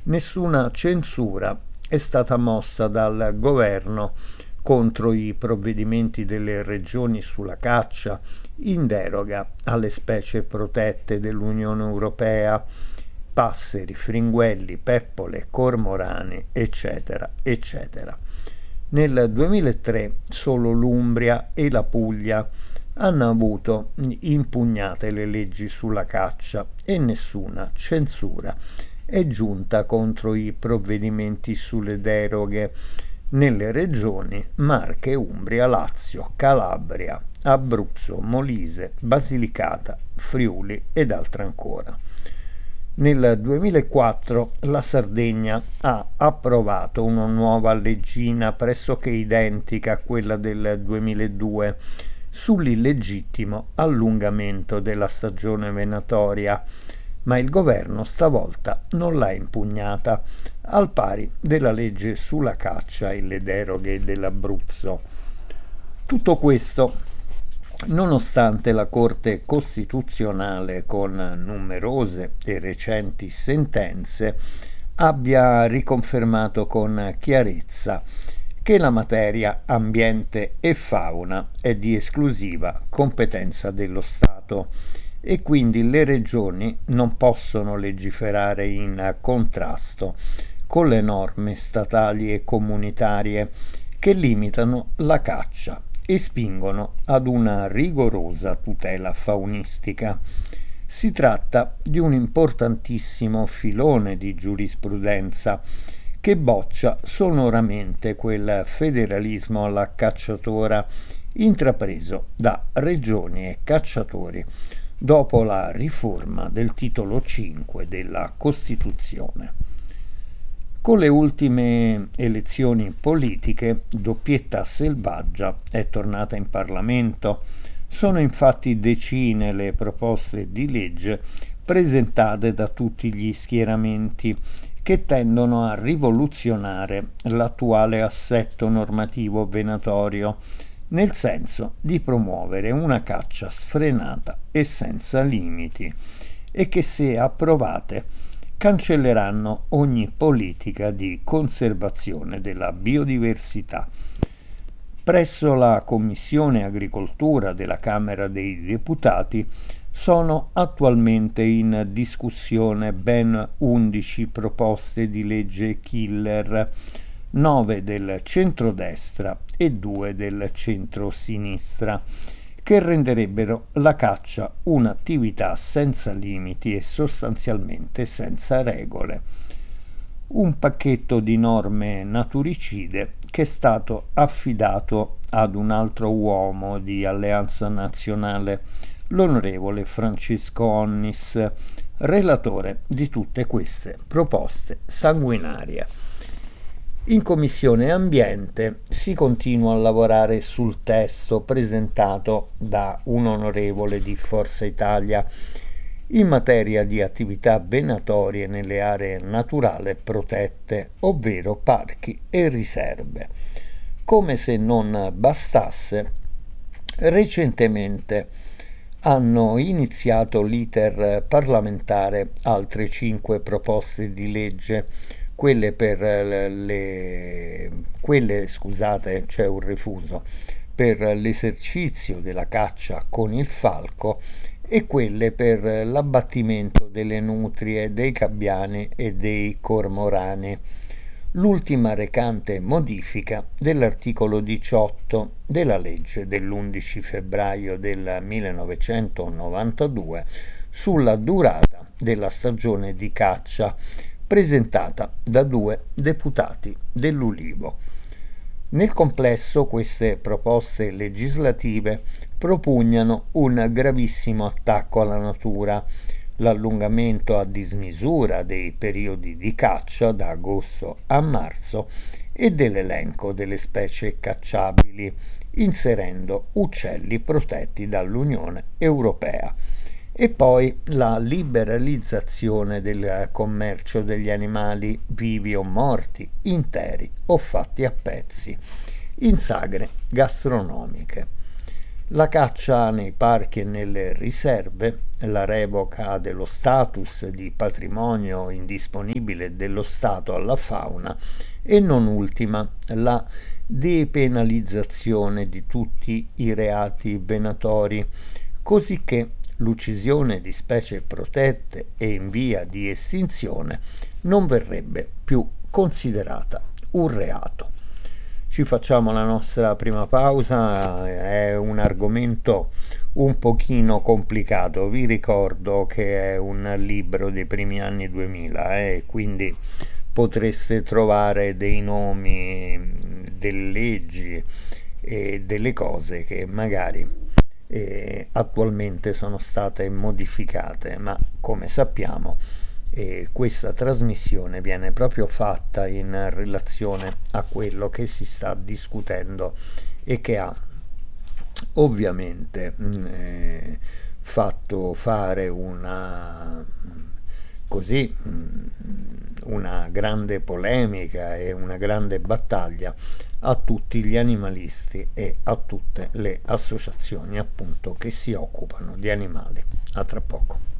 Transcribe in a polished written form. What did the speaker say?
Nessuna censura è stata mossa dal governo contro i provvedimenti delle regioni sulla caccia in deroga alle specie protette dell'Unione Europea, passeri, fringuelli, peppole, cormorani, eccetera, eccetera. Nel 2003 solo l'Umbria e la Puglia hanno avuto impugnate le leggi sulla caccia e nessuna censura è giunta contro i provvedimenti sulle deroghe nelle regioni Marche, Umbria, Lazio, Calabria, Abruzzo, Molise, Basilicata, Friuli ed altre ancora. Nel 2004 la Sardegna ha approvato una nuova leggina pressoché identica a quella del 2002 sull'illegittimo allungamento della stagione venatoria, ma il governo stavolta non l'ha impugnata, al pari della legge sulla caccia e le deroghe dell'Abruzzo. Tutto questo nonostante la Corte Costituzionale, con numerose e recenti sentenze, abbia riconfermato con chiarezza che la materia ambiente e fauna è di esclusiva competenza dello Stato e quindi le regioni non possono legiferare in contrasto con le norme statali e comunitarie che limitano la caccia e spingono ad una rigorosa tutela faunistica. Si tratta di un importantissimo filone di giurisprudenza che boccia sonoramente quel federalismo alla cacciatora intrapreso da regioni e cacciatori dopo la riforma del titolo 5 della Costituzione. Con le ultime elezioni politiche, Doppietta Selvaggia è tornata in Parlamento. Sono infatti decine le proposte di legge presentate da tutti gli schieramenti che tendono a rivoluzionare l'attuale assetto normativo venatorio, nel senso di promuovere una caccia sfrenata e senza limiti, e che, se approvate, cancelleranno ogni politica di conservazione della biodiversità. Presso la Commissione Agricoltura della Camera dei Deputati sono attualmente in discussione ben 11 proposte di legge killer, 9 del centrodestra e 2 del centrosinistra, che renderebbero la caccia un'attività senza limiti e sostanzialmente senza regole. Un pacchetto di norme naturicide che è stato affidato ad un altro uomo di Alleanza Nazionale, l'onorevole Francesco Onnis, relatore di tutte queste proposte sanguinarie. In Commissione Ambiente si continua a lavorare sul testo presentato da un onorevole di Forza Italia in materia di attività venatorie nelle aree naturali protette, ovvero parchi e riserve. Come se non bastasse, recentemente hanno iniziato l'iter parlamentare altre 5 proposte di legge, c'è un refuso, per l'esercizio della caccia con il falco e quelle per l'abbattimento delle nutrie, dei gabbiani e dei cormorani. L'ultima recante modifica dell'articolo 18 della legge dell'11 febbraio del 1992 sulla durata della stagione di caccia, presentata da 2 deputati dell'Ulivo. Nel complesso queste proposte legislative propugnano un gravissimo attacco alla natura, l'allungamento a dismisura dei periodi di caccia da agosto a marzo e dell'elenco delle specie cacciabili, inserendo uccelli protetti dall'Unione Europea. E poi la liberalizzazione del commercio degli animali vivi o morti, interi o fatti a pezzi, in sagre gastronomiche. La caccia nei parchi e nelle riserve, la revoca dello status di patrimonio indisponibile dello Stato alla fauna e non ultima la depenalizzazione di tutti i reati venatori, cosicché l'uccisione di specie protette e in via di estinzione non verrebbe più considerata un reato. Ci facciamo la nostra prima pausa, è un argomento un pochino complicato, vi ricordo che è un libro dei primi anni 2000 e quindi potreste trovare dei nomi, delle leggi e delle cose che magari attualmente sono state modificate, ma come sappiamo questa trasmissione viene proprio fatta in relazione a quello che si sta discutendo e che ha ovviamente fatto fare una grande polemica e una grande battaglia a tutti gli animalisti e a tutte le associazioni appunto che si occupano di animali. A tra poco.